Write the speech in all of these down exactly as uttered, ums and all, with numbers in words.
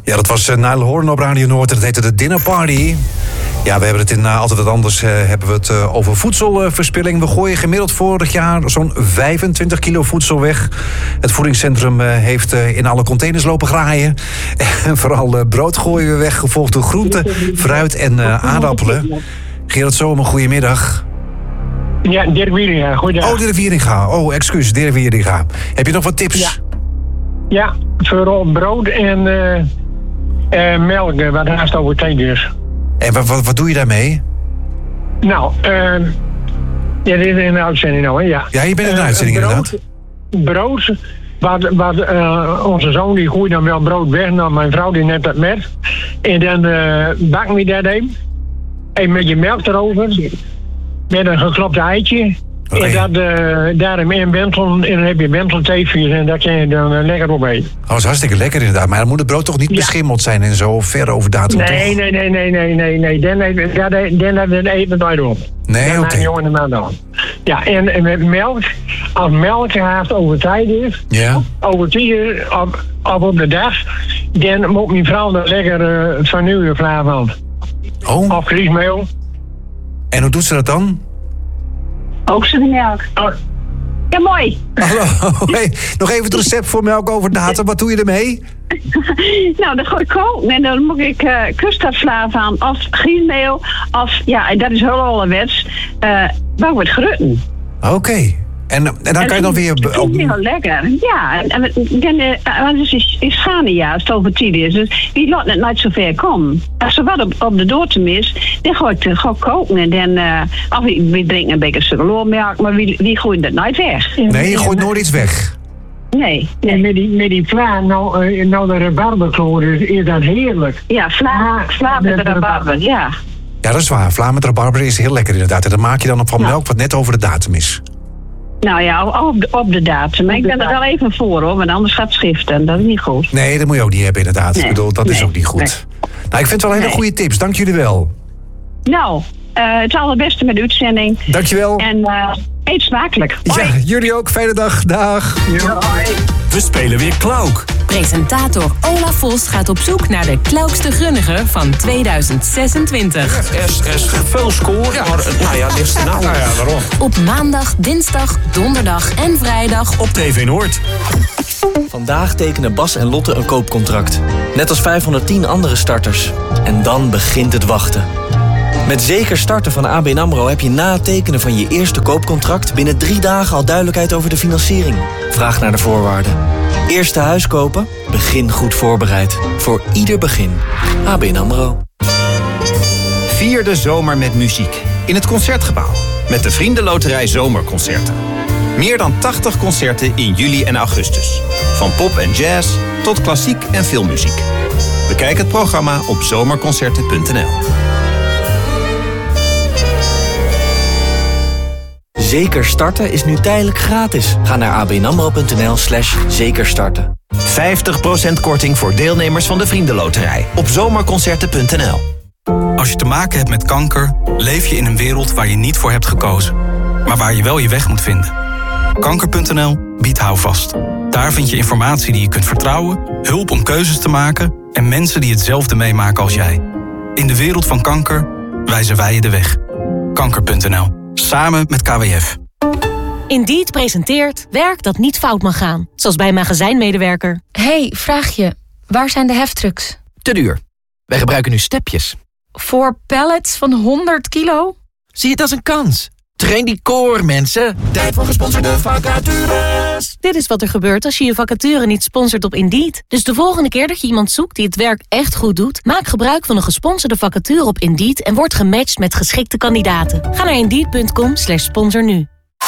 Ja, dat was uh, Niall Horan op Radio Noord. Dat heette de Dinner Party. Ja, we hebben het in uh, Altijd Wat Anders uh, hebben we het uh, over voedselverspilling. We gooien gemiddeld vorig jaar zo'n vijfentwintig kilo voedsel weg. Het voedingscentrum uh, heeft uh, in alle containers lopen graaien. En vooral uh, brood gooien we weg, gevolgd door groenten, fruit en uh, aardappelen. Gerard Zomer, goedemiddag. Ja, Dirk Wieringa, goeiedag. Oh, Dirk Wieringa. Oh, excuus, Dirk Wieringa. Heb je nog wat tips? Ja, ja vooral brood en uh, uh, melk, wat haast over tijd is. En wat, wat, wat doe je daarmee? Nou, uh, ja, dit is in de uitzending nou, hè? Ja, ja je bent in de uitzending uh, brood, inderdaad. Brood, wat, wat uh, onze zoon die gooit dan wel brood weg, nou mijn vrouw die neemt dat met. En dan uh, bakken we dat even. En met je melk erover. Met een geklopt eitje. Okay. En dat, uh, daarom in wentel, en dan heb je wentelteefjes en daar kan je dan uh, lekker op eten. Oh, dat is hartstikke lekker inderdaad. Maar dan moet het brood toch niet ja. beschimmeld zijn en zo ver over datum, nee, toch? Nee, nee, nee, nee, nee, nee. Dan hebben we eten nooit op. Nee, oké. Okay. Jongen maar dan. Ja, en, en met melk, als melk haast over tijd is, ja. over tien op, op, op de dag, dan moet mijn vrouw er lekker uh, van uur klaar van. Oh. Of griesmeel. En hoe doet ze dat dan? Ook ze de melk. Oh. Ja, mooi. Hallo. Hey, nog even het recept voor melk over datum. Wat doe je ermee? Nou, dan gooi ik koken en dan moet ik uh, custardvla van of griesmeel of, ja, en dat is heel allerwets, uh, bouw het grutten. Oké. Okay. En, en dan en kan je dan weer... Dat is heel lekker. Ja, en, en, want het is, is gaande juist over tijd is. Dus die laat het nooit zo ver komen. Als er wat op, op de doortem is, dan ga ik gewoon koken. En dan, uh, of we, we drinken een beetje suikerloormelk, maar wie, wie gooit dat nooit weg. Nee, je gooit nooit iets weg. Nee. nee. En met die, met die vla, nou, uh, nou de rabarberkloor is, is dat heerlijk. Ja, vla, vla met de rabarber, ja. Ja, dat is waar. Vla met rabarber is heel lekker inderdaad. En dan maak je dan van melk wat net over de datum is. Nou ja, op de, op de datum. Maar ik ben er wel even voor hoor, want anders gaat schiften. Dat is niet goed. Nee, dat moet je ook niet hebben inderdaad. Nee. Ik bedoel, dat nee. is ook niet goed. Nee. Nou, ik vind het wel hele nee. goede tips. Dank jullie wel. Nou, uh, het allerbeste met de uitzending. Dankjewel. En uh, eet smakelijk. Hoi. Ja, jullie ook. Fijne dag. Dag. Ja, hoi. We spelen weer Klauk. Presentator Olaf Vos gaat op zoek naar de klaukste grunniger van tweeduizend zesentwintig. Er is, er is veel score, ja. maar nou ja, dit is de nou. nou ja, waarom? Op maandag, dinsdag, donderdag en vrijdag op T V Noord. Vandaag tekenen Bas en Lotte een koopcontract. Net als vijfhonderdtien andere starters. En dan begint het wachten. Met Zeker Starten van A B N AMRO heb je na het tekenen van je eerste koopcontract binnen drie dagen al duidelijkheid over de financiering. Vraag naar de voorwaarden. Eerste huis kopen? Begin goed voorbereid. Voor ieder begin. A B N AMRO. Vier de zomer met muziek. In het Concertgebouw. Met de Vriendenloterij Zomerconcerten. Meer dan tachtig concerten in juli en augustus. Van pop en jazz tot klassiek en filmmuziek. Bekijk het programma op zomerconcerten punt n l. Zeker Starten is nu tijdelijk gratis. Ga naar abnamro.nl slash zekerstarten. vijftig procent korting voor deelnemers van de Vriendenloterij op zomerconcerten punt n l. Als je te maken hebt met kanker, leef je in een wereld waar je niet voor hebt gekozen. Maar waar je wel je weg moet vinden. kanker punt n l biedt houvast. Daar vind je informatie die je kunt vertrouwen, hulp om keuzes te maken en mensen die hetzelfde meemaken als jij. In de wereld van kanker wijzen wij je de weg. kanker punt n l. Samen met K W F. Indeed presenteert werk dat niet fout mag gaan. Zoals bij een magazijnmedewerker. Hey, vraag je. Waar zijn de heftrucks? Te duur. Wij gebruiken nu stepjes. Voor pallets van honderd kilo? Zie het als een kans. Train die core, mensen. Tijd voor gesponsorde vacatures. Dit is wat er gebeurt als je je vacature niet sponsort op Indeed. Dus de volgende keer dat je iemand zoekt die het werk echt goed doet, maak gebruik van een gesponsorde vacature op Indeed en word gematcht met geschikte kandidaten. Ga naar indeed punt com slash sponsor nu.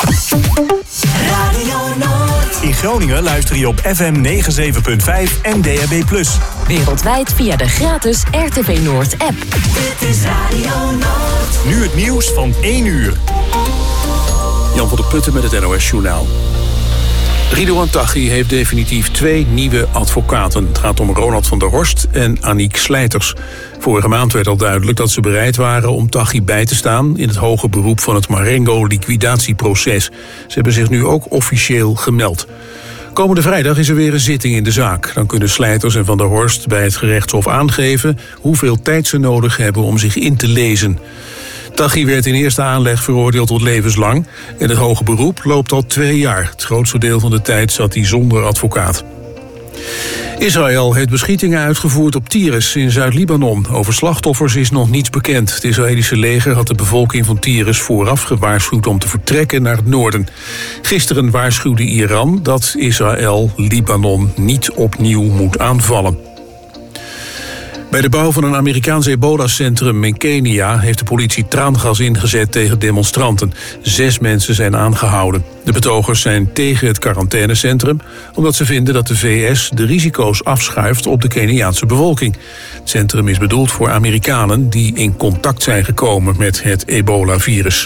In Groningen luister je op F M negenenzeventig punt vijf en D A B plus. Wereldwijd via de gratis R T V Noord app. Dit is Radio Noord. Nu het nieuws van één uur. Jan van der Putten met het N O S-journaal. Ridouan Taghi heeft definitief twee nieuwe advocaten. Het gaat om Ronald van der Horst en Aniek Slijters. Vorige maand werd al duidelijk dat ze bereid waren om Taghi bij te staan in het hoger beroep van het Marengo liquidatieproces. Ze hebben zich nu ook officieel gemeld. Komende vrijdag is er weer een zitting in de zaak. Dan kunnen Slijters en Van der Horst bij het gerechtshof aangeven hoeveel tijd ze nodig hebben om zich in te lezen. Taghi werd in eerste aanleg veroordeeld tot levenslang en het hoge beroep loopt al twee jaar. Het grootste deel van de tijd zat hij zonder advocaat. Israël heeft beschietingen uitgevoerd op Tyrus in Zuid-Libanon. Over slachtoffers is nog niets bekend. Het Israëlische leger had de bevolking van Tyrus vooraf gewaarschuwd om te vertrekken naar het noorden. Gisteren waarschuwde Iran dat Israël Libanon niet opnieuw moet aanvallen. Bij de bouw van een Amerikaans ebola-centrum in Kenia heeft de politie traangas ingezet tegen demonstranten. Zes mensen zijn aangehouden. De betogers zijn tegen het quarantainecentrum omdat ze vinden dat de V S de risico's afschuift op de Keniaanse bevolking. Het centrum is bedoeld voor Amerikanen die in contact zijn gekomen met het ebola-virus.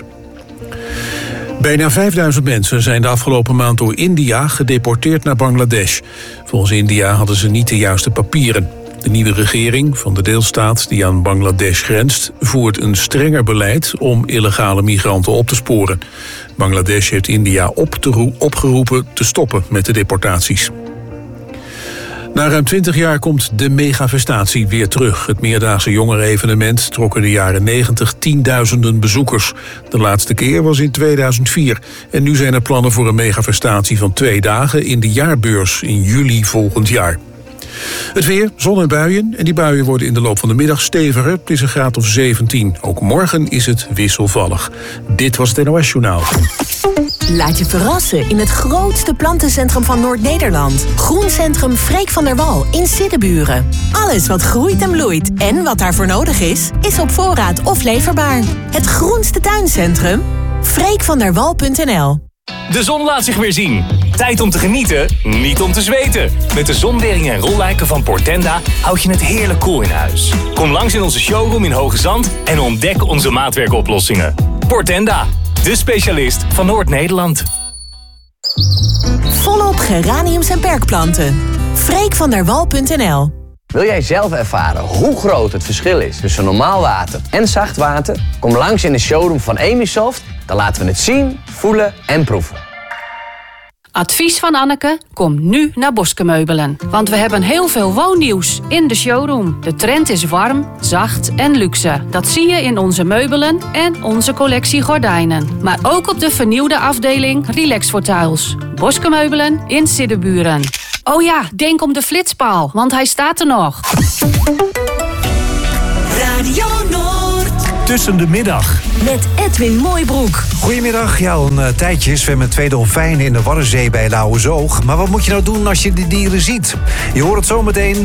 Bijna vijfduizend mensen zijn de afgelopen maand door India gedeporteerd naar Bangladesh. Volgens India hadden ze niet de juiste papieren. De nieuwe regering van de deelstaat die aan Bangladesh grenst voert een strenger beleid om illegale migranten op te sporen. Bangladesh heeft India op te roe- opgeroepen te stoppen met de deportaties. Na ruim twintig jaar komt de megafestatie weer terug. Het meerdaagse jongerenevenement trok in de jaren negentig tienduizenden bezoekers. De laatste keer was in tweeduizend vier. En nu zijn er plannen voor een megafestatie van twee dagen in de jaarbeurs in juli volgend jaar. Het weer, zon en buien. En die buien worden in de loop van de middag steviger. Het is een graad of zeventien. Ook morgen is het wisselvallig. Dit was het N O S Journaal. Laat je verrassen in het grootste plantencentrum van Noord-Nederland. Groencentrum Freek van der Wal in Siddeburen. Alles wat groeit en bloeit en wat daarvoor nodig is, is op voorraad of leverbaar. Het groenste tuincentrum? freek van der wal punt n l. De zon laat zich weer zien. Tijd om te genieten, niet om te zweten. Met de zonweringen en rolluiken van Portenda houd je het heerlijk koel in huis. Kom langs in onze showroom in Hoge Zand en ontdek onze maatwerkoplossingen. Portenda, de specialist van Noord-Nederland. Volop geraniums en perkplanten. freek van der wal punt n l. Wil jij zelf ervaren hoe groot het verschil is tussen normaal water en zacht water? Kom langs in de showroom van Emisoft. Dan laten we het zien, voelen en proeven. Advies van Anneke, kom nu naar Boske Meubelen. Want we hebben heel veel woonnieuws in de showroom. De trend is warm, zacht en luxe. Dat zie je in onze meubelen en onze collectie gordijnen. Maar ook op de vernieuwde afdeling Relax Fortuils. Boske Meubelen in Siddeburen. Oh ja, denk om de flitspaal, want hij staat er nog. Radio Noord. Tussen de middag. Met Edwin Mooibroek. Goedemiddag. Ja, al een uh, tijdje zwemmen twee dolfijnen in de Waddenzee bij Lauwersoog. Maar wat moet je nou doen als je de dieren ziet? Je hoort het zometeen.